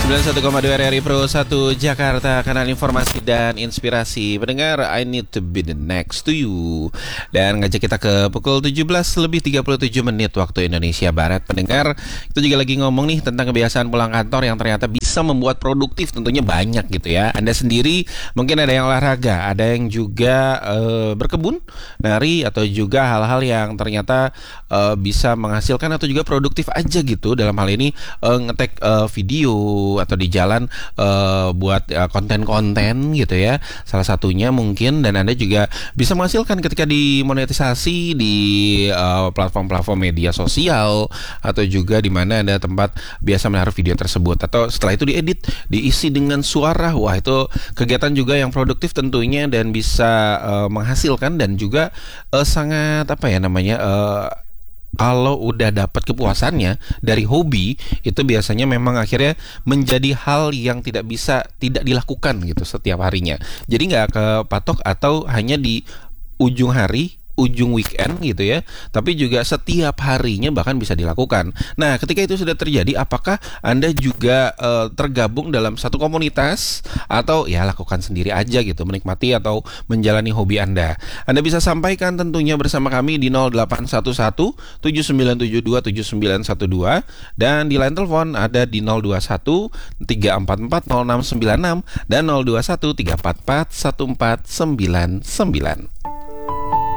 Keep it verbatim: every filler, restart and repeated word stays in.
sembilan puluh satu koma dua R R I Pro satu Jakarta, kanal informasi dan inspirasi. Pendengar, I need to be the next to you. Dan ngajak kita ke pukul tujuh belas lebih tiga puluh tujuh menit waktu Indonesia Barat. Pendengar, itu juga lagi ngomong nih tentang kebiasaan pulang kantor yang ternyata bisa membuat produktif, tentunya banyak gitu ya. Anda sendiri mungkin ada yang olahraga, ada yang juga uh, berkebun, nari, atau juga hal-hal yang ternyata uh, bisa menghasilkan atau juga produktif aja gitu. Dalam hal ini uh, ngetek uh, video atau di jalan uh, buat uh, konten-konten gitu ya. Salah satunya mungkin, dan Anda juga bisa menghasilkan ketika dimonetisasi di uh, platform-platform media sosial, atau juga di mana ada tempat biasa menaruh video tersebut, atau setelah itu diedit, diisi dengan suara. Wah, itu kegiatan juga yang produktif tentunya dan bisa uh, menghasilkan, dan juga uh, sangat apa ya namanya uh, kalau udah dapat kepuasannya dari hobi, itu biasanya memang akhirnya menjadi hal yang tidak bisa tidak dilakukan gitu setiap harinya. Jadi nggak kepatok atau hanya di ujung hari, ujung weekend gitu ya, tapi juga setiap harinya bahkan bisa dilakukan. Nah, ketika itu sudah terjadi, apakah Anda juga uh, tergabung dalam satu komunitas, atau ya lakukan sendiri aja gitu, menikmati atau menjalani hobi Anda? Anda bisa sampaikan tentunya bersama kami di nol delapan satu satu tujuh sembilan tujuh dua tujuh sembilan satu dua, dan di line telepon ada di nol dua satu tiga empat empat nol enam sembilan enam dan nol dua satu tiga empat empat satu empat sembilan sembilan.